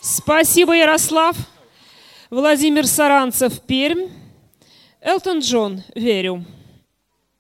Спасибо, Ярослав. Владимир Саранцев, Пермь. Элтон Джон, верю.